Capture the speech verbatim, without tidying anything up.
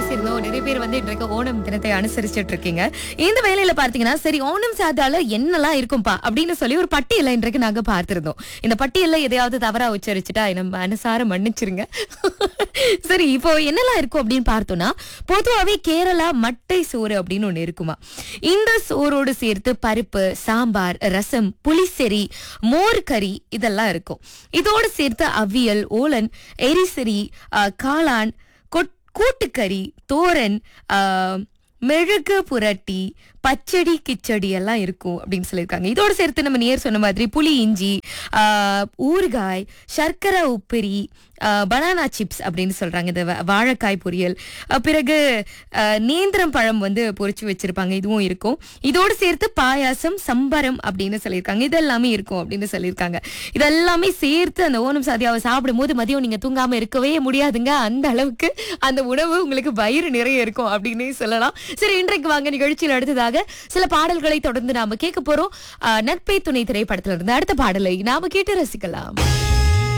பேசியிருந்தோம். நிறைய பேர் வந்து இன்றைக்கு ஓணம் தினத்தை அனுசரிச்சுட்டு இருக்கீங்க. இந்த வேலையில பார்த்தீங்கன்னா, சரி ஓணம் சாதால என்னெல்லாம் இருக்கும்பா அப்படின்னு சொல்லி ஒரு பட்டியலை இன்றைக்கு நாங்க பார்த்திருந்தோம். இந்த பட்டியல்ல எதையாவது தவறா உச்சரிச்சுட்டா நம்ம மனசார மன்னிச்சிருங்க. சரி, இப்போ என்னெல்லாம் இருக்கும் அப்படின்னு பார்த்தோம்னா, பொதுவாவே கேரளா மட்டை சோறு அப்படின்னு ஒண்ணு இருக்குமா. இந்த சோறோடு சேர்த்து பருப்பு, சாம்பார், ரசம், புளிசெரி, மோர் கறி இதெல்லாம் இருக்கும். இதோடு சேர்த்து அவியல், ஓலன், எரிசரி, ஆஹ், காளான், கொட்- கூட்டுக்கறி, தோரன், ஆஹ், மெழுகு புரட்டி, பச்சடி, கிச்சடி எல்லாம் இருக்கும் அப்படின்னு சொல்லியிருக்காங்க. இதோடு சேர்த்து நம்ம நேர் சொன்ன மாதிரி புளி இஞ்சி, ஆஹ், ஊறுகாய், சர்க்கரை உப்பிரி, பனானா சிப்ஸ் அப்படின்னு சொல்றாங்க. இந்த வா- வாழைக்காய் பொரியல், அஹ், பிறகு அஹ், நேந்திரம் பழம் வந்து பொரிச்சு வச்சிருப்பாங்க. இதுவும் இருக்கும். இதோடு சேர்த்து பாயாசம், சம்பரம் அப்படின்னு சொல்லியிருக்காங்க. இதெல்லாமே இருக்கும் அப்படின்னு சொல்லியிருக்காங்க. இதெல்லாமே சேர்த்து அந்த ஓணம் சாதியாவை சாப்பிடும் போது மதியம் நீங்க தூங்காம இருக்கவே முடியாதுங்க. அந்த அளவுக்கு அந்த உணவு உங்களுக்கு வயிறு நிறைய இருக்கும் அப்படின்னு சொல்லலாம். சரி, இன்றைக்கு வாங்க நிகழ்ச்சியில் அடுத்ததாக சில பாடல்களை தொடர்ந்து நாம கேட்க போறோம். அஹ், நட்பே துணை திரைப்படத்துல இருந்து அடுத்த பாடலை நாம கேட்டு ரசிக்கலாம்.